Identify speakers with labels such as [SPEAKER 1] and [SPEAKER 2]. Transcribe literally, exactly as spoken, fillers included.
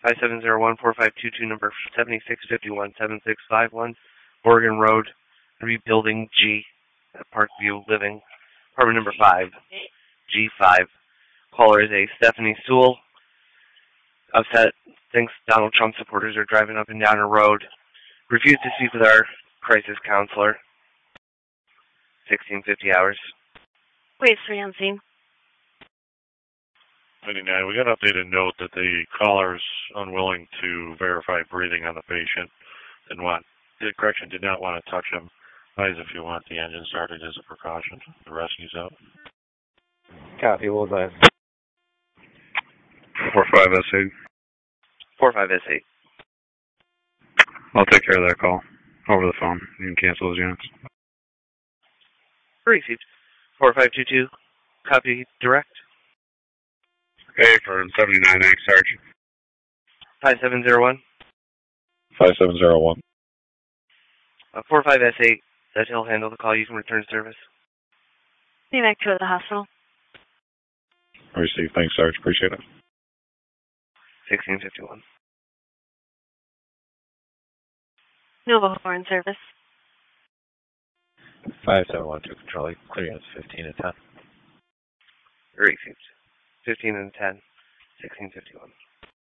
[SPEAKER 1] five seven zero one, four five two two, number seventy-six fifty-one, seven six five one, Oregon Road, Rebuilding G, at Parkview Living, apartment number five, G five. Caller is a Stephanie Sewell. Upset, thinks Donald Trump supporters are driving up and down a road. Refused to speak with our crisis counselor. sixteen fifty hours.
[SPEAKER 2] Wait, three on scene.
[SPEAKER 3] ninety-nine, we got an updated note that the caller's unwilling to verify breathing on the patient. Didn't want, the correction, did not want to touch him. Advise if you want the engine started as a precaution. The rescue's out.
[SPEAKER 4] Copy, what was that?
[SPEAKER 5] four five S eight.
[SPEAKER 1] four five S eight.
[SPEAKER 5] I'll take care of that call over the phone. You can cancel those units.
[SPEAKER 1] Received. four five two two. Copy direct.
[SPEAKER 5] Hey, for seventy-nine, thanks, Sarge.
[SPEAKER 1] five seven zero one.
[SPEAKER 3] five seven zero one.
[SPEAKER 1] Uh, four five S eight. That he'll handle the call. You can return service.
[SPEAKER 2] Be back to the hospital.
[SPEAKER 3] Received. Thanks, Sarge. Appreciate it.
[SPEAKER 1] sixteen fifty-one.
[SPEAKER 2] Nova Horn service.
[SPEAKER 4] five seven one two, Control eight, clear units fifteen and ten.
[SPEAKER 1] Received. fifteen and ten. sixteen fifty-one.